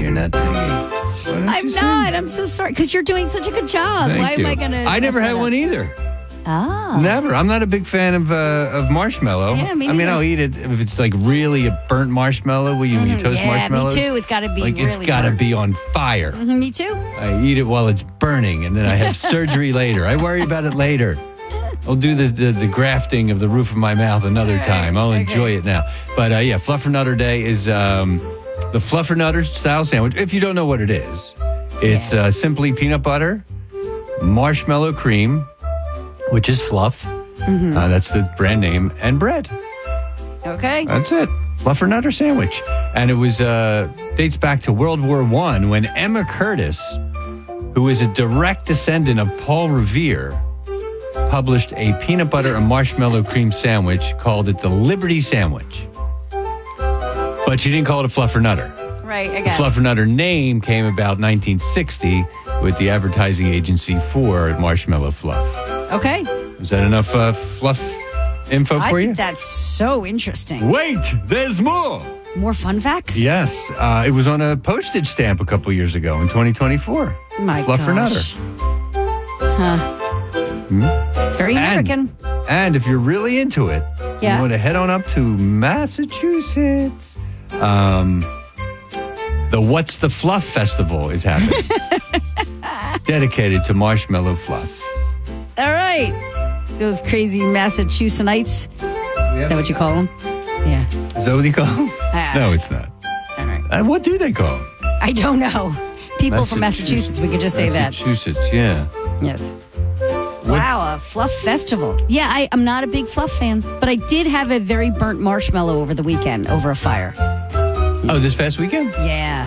you're not singing. I'm not. I'm so sorry because you're doing such a good job. Thank you. Why am I going to? I never had one either. Ah. Never. I'm not a big fan of marshmallow. Yeah, me I mean, neither. I'll eat it if it's like really a burnt marshmallow. Will you toast marshmallows? Me too. It's got to be Like really it's got to burnt. be on fire. Me too. I eat it while it's burning, and then I have surgery later. I worry about it later. I'll do the grafting of the roof of my mouth another time. I'll enjoy it now. But yeah, Fluffernutter Day is the Fluffernutter style sandwich. If you don't know what it is, it's simply peanut butter, marshmallow cream, which is fluff. That's the brand name, and bread. Okay. That's it. Fluffernutter sandwich. And it was dates back to World War I when Emma Curtis, who is a direct descendant of Paul Revere, published a peanut butter and marshmallow cream sandwich, called it the Liberty Sandwich. But she didn't call it a Fluffernutter. Right, I The got it. Fluffernutter name came about 1960 with the advertising agency for Marshmallow Fluff. Okay. Is that enough fluff info I for think you? that's so interesting. Wait, there's more. More fun facts? Yes, it was on a postage stamp a couple years ago in 2024. My Fluffernutter. gosh. Huh. Very American. And if you're really into it, Yeah. you want to head on up to Massachusetts. The What's the Fluff Festival is happening. Dedicated to marshmallow fluff. All right. Those crazy Massachusettsites. Is that what you call them? Yeah. Is that what you call them? No, it's not. All right. What do they call them? I don't know. People from Massachusetts, we could just say that. Massachusetts, yeah. Yes. Wow, a fluff festival. Yeah, I'm not a big fluff fan, but I did have a very burnt marshmallow over the weekend over a fire. Oh, this past weekend? Yeah.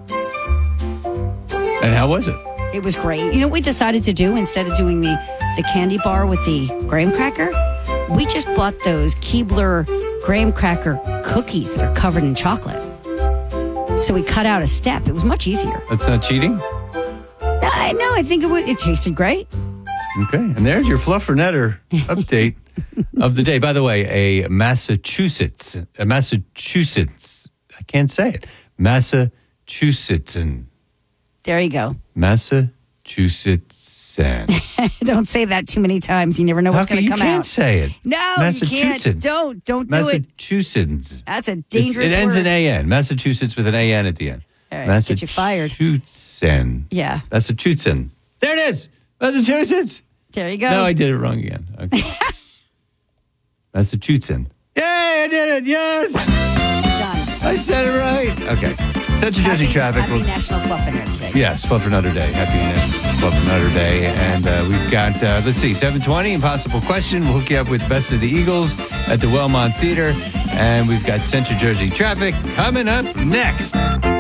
And how was it? It was great. You know what we decided to do instead of doing the candy bar with the graham cracker? We just bought those Keebler graham cracker cookies that are covered in chocolate. So we cut out a step. It was much easier. That's not cheating? No, I think it tasted great. Okay. And there's your Fluffernutter update of the day. By the way, Massachusetts, I can't say it. Massachusettsan. There you go. Massachusettsan. Don't say that too many times. You never know what's going to come You can't out. say it. No, you Massachusetts. can't. Don't do it. Massachusetts. That's a dangerous It ends word. in A-N. Massachusetts with an A-N at the end. All right, get you fired. Massachusettsan. Yeah. Massachusettsan. There it is. Massachusetts. There you go. No, I did it wrong again. Okay. Massachusetts. Yay, I did it. Yes. Done. I said it right. Okay. Central Jersey traffic. Happy National Fluffernutter Day. Yes, Fluffernutter Day. Happy Fluffernutter Day. And we've got, let's see, 7:20, Impossible Question. We'll hook you up with Best of the Eagles at the Wellmont Theater. And we've got Central Jersey traffic coming up next.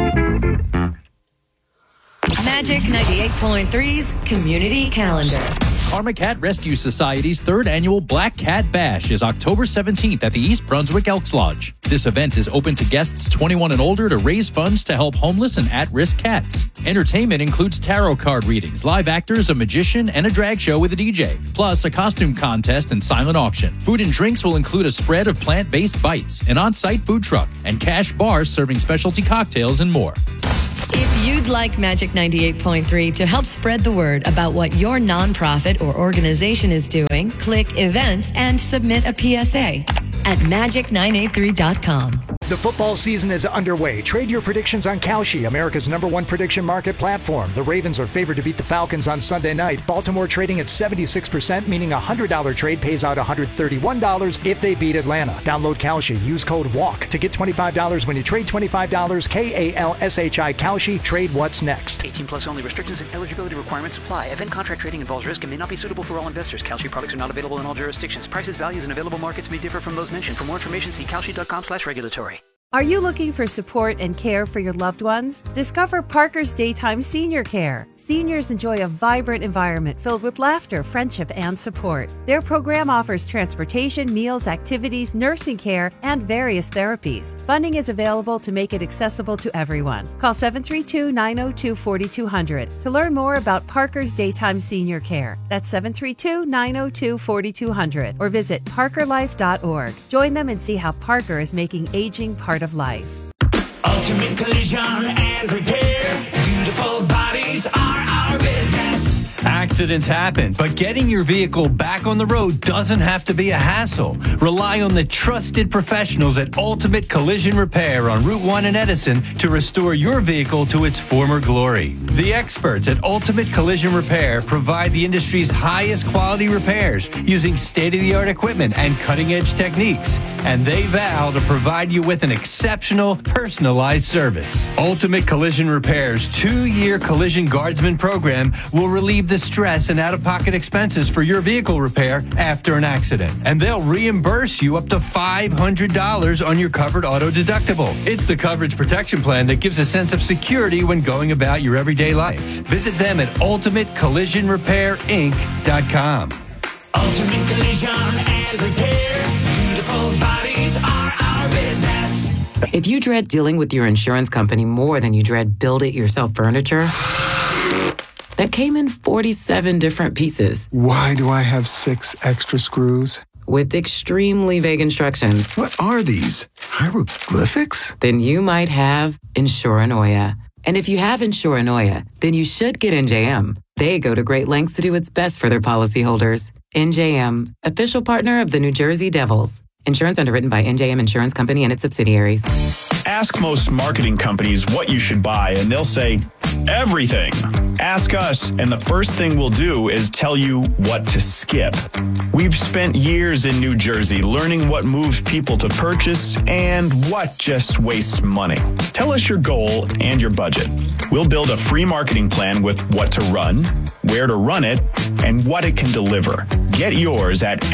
Magic 98.3's Community Calendar. Karma Cat Rescue Society's third annual Black Cat Bash is October 17th at the East Brunswick Elks Lodge. This event is open to guests 21 and older to raise funds to help homeless and at-risk cats. Entertainment includes tarot card readings, live actors, a magician, and a drag show with a DJ, plus a costume contest and silent auction. Food and drinks will include a spread of plant-based bites, an on-site food truck, and cash bars serving specialty cocktails and more. If you'd like Magic 98.3 to help spread the word about what your nonprofit or organization is doing, click Events and submit a PSA at magic983.com. The football season is underway. Trade your predictions on Kalshi, America's #1 prediction market platform. The Ravens are favored to beat the Falcons on Sunday night. Baltimore trading at 76%, meaning a $100 trade pays out $131 if they beat Atlanta. Download Kalshi. Use code WALK to get $25 when you trade $25. KALSHI Kalshi. Trade what's next. 18 plus only. Restrictions and eligibility requirements apply. Event contract trading involves risk and may not be suitable for all investors. Kalshi products are not available in all jurisdictions. Prices, values, and available markets may differ from those mentioned. For more information, see kalshi.com/regulatory. Are you looking for support and care for your loved ones? Discover Parker's Daytime Senior Care. Seniors enjoy a vibrant environment filled with laughter, friendship, and support. Their program offers transportation, meals, activities, nursing care, and various therapies. Funding is available to make it accessible to everyone. Call 732-902-4200 to learn more about Parker's Daytime Senior Care. That's 732-902-4200 or visit parkerlife.org. Join them and see how Parker is making aging part of life. Ultimate Collision and Repair. Accidents happen, but getting your vehicle back on the road doesn't have to be a hassle. Rely on the trusted professionals at Ultimate Collision Repair on Route 1 in Edison to restore your vehicle to its former glory. The experts at Ultimate Collision Repair provide the industry's highest quality repairs using state-of-the-art equipment and cutting-edge techniques. And they vow to provide you with an exceptional, personalized service. Ultimate Collision Repair's 2-year Collision Guardsman program will relieve the stress and out-of-pocket expenses for your vehicle repair after an accident. And they'll reimburse you up to $500 on your covered auto deductible. It's the coverage protection plan that gives a sense of security when going about your everyday life. Visit them at ultimatecollisionrepairinc.com. Ultimate Collision and Repair. Beautiful bodies are our business. If you dread dealing with your insurance company more than you dread build-it-yourself furniture that came in 47 different pieces. Why do I have 6 extra screws? With extremely vague instructions. What are these? Hieroglyphics? Then you might have Insuranoia. And if you have Insuranoia, then you should get NJM. They go to great lengths to do what's best for their policyholders. NJM, official partner of the New Jersey Devils. Insurance underwritten by NJM Insurance Company and its subsidiaries. Ask most marketing companies what you should buy, and they'll say, everything. Ask us, and the first thing we'll do is tell you what to skip. We've spent years in New Jersey learning what moves people to purchase and what just wastes money. Tell us your goal and your budget. We'll build a free marketing plan with what to run, where to run it, and what it can deliver. Get yours at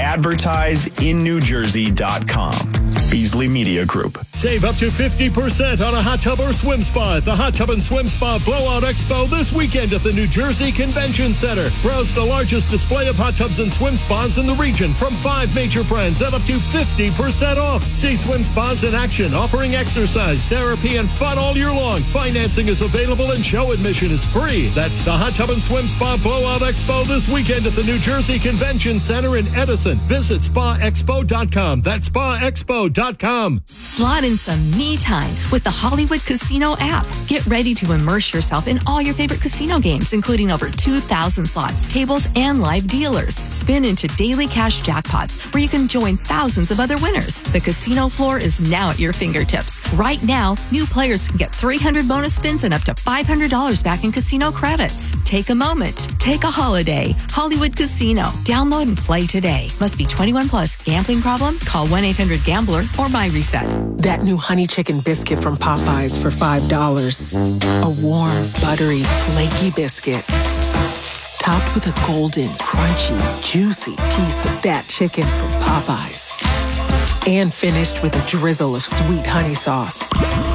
advertiseinnewjersey.com. Beasley Media Group. Save up to 50% on a hot tub or swim spa at the Hot Tub and Swim Spa Blowout Expo this weekend at the New Jersey Convention Center. Browse the largest display of hot tubs and swim spas in the region from 5 major brands at up to 50% off. See swim spas in action, offering exercise, therapy, and fun all year long. Financing is available and show admission is free. That's the Hot Tub and Swim Spa Blowout Expo this weekend at the New Jersey Convention Center in Edison. Visit spaexpo.com. That's spaexpo.com. Slot in some me time with the Hollywood Casino app. Get ready to immerse yourself in all your favorite casino games, including over 2,000 slots, tables, and live dealers. Spin into daily cash jackpots where you can join thousands of other winners. The casino floor is now at your fingertips. Right now, new players can get 300 bonus spins and up to $500 back in casino credits. Take a moment. Take a holiday. Hollywood Casino. Download and play today. Must be 21 plus. Gambling problem? Call 1-800-GAMBLER or buy reset. That new honey chicken biscuit from Popeyes for $5. A warm, buttery, flaky biscuit. Topped with a golden, crunchy, juicy piece of that chicken from Popeyes. And finished with a drizzle of sweet honey sauce.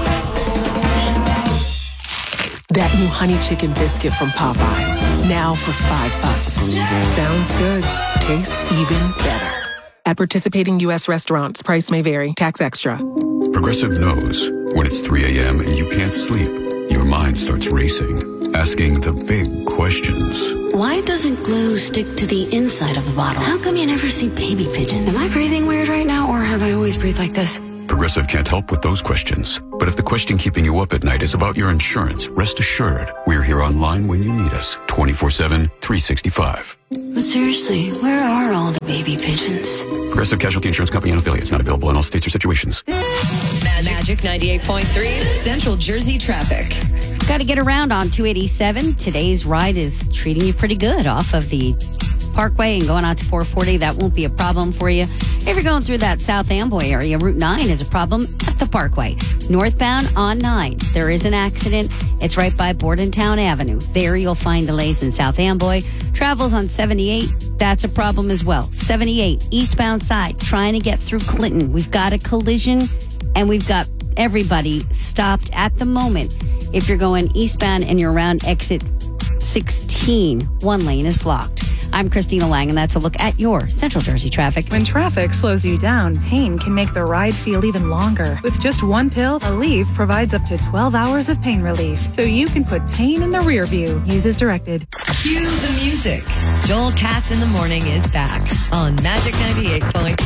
That new honey chicken biscuit from Popeyes. Now for $5. Sounds good. Tastes even better. At participating U.S. restaurants, price may vary. Tax extra. Progressive knows when it's 3 a.m. and you can't sleep, your mind starts racing, asking the big questions. Why doesn't glue stick to the inside of the bottle? How come you never see baby pigeons? Am I breathing weird right now, or have I always breathed like this? Progressive can't help with those questions. But if the question keeping you up at night is about your insurance, rest assured, we're here online when you need us, 24/7, 365. But seriously, where are all the baby pigeons? Progressive Casualty Insurance Company and affiliates, not available in all states or situations. Magic 98.3 Central Jersey traffic. Got to get around on 287. Today's ride is treating you pretty good off of the Parkway and going out to 440. That won't be a problem for you. If you're going through that South Amboy area, Route 9 is a problem at the Parkway. Northbound on 9, there is an accident. It's right by Bordentown Avenue. There you'll find delays in South Amboy. Travels on 78, that's a problem as well. 78, eastbound side, trying to get through Clinton. We've got a collision, and we've got everybody stopped at the moment. If you're going eastbound and you're around exit 16, one lane is blocked. I'm Christina Lang, and that's a look at your Central Jersey traffic. When traffic slows you down, pain can make the ride feel even longer. With just one pill, Aleve provides up to 12 hours of pain relief, so you can put pain in the rear view. Use as directed. Cue the music. Joel Katz in the Morning is back on Magic 98.3.